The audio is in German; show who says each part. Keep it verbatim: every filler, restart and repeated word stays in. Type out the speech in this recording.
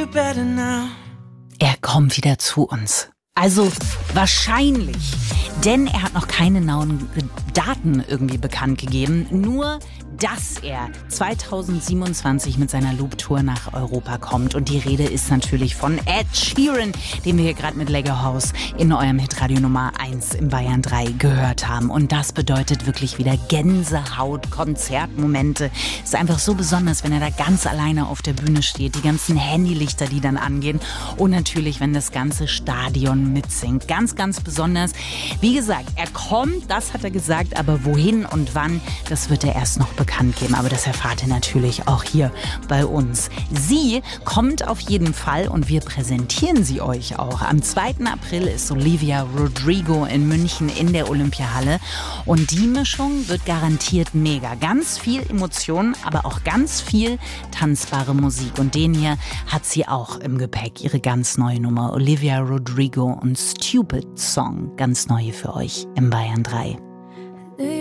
Speaker 1: you better now.
Speaker 2: Er kommt wieder zu uns. Also wahrscheinlich, denn er hat noch keine genauen Daten irgendwie bekannt gegeben, nur dass er zweitausendsiebenundzwanzig mit seiner Loop-Tour nach Europa kommt. Und die Rede ist natürlich von Ed Sheeran, den wir hier gerade mit Lego House in eurem Hitradio Nummer eins im Bayern drei gehört haben. Und das bedeutet wirklich wieder Gänsehaut, Konzertmomente. Ist einfach so besonders, wenn er da ganz alleine auf der Bühne steht, die ganzen Handylichter, die dann angehen und natürlich, wenn das ganze Stadion mitsingt. Ganz, ganz besonders. Wie gesagt, er kommt, das hat er gesagt, aber wohin und wann, das wird er erst noch bekannt geben, aber das erfahrt ihr natürlich auch hier bei uns. Sie kommt auf jeden Fall und wir präsentieren sie euch auch. Am zweiten April ist Olivia Rodrigo in München in der Olympiahalle und die Mischung wird garantiert mega. Ganz viel Emotionen, aber auch ganz viel tanzbare Musik und den hier hat sie auch im Gepäck, ihre ganz neue Nummer. Olivia Rodrigo und Stupid Song, ganz neu für euch im Bayern drei.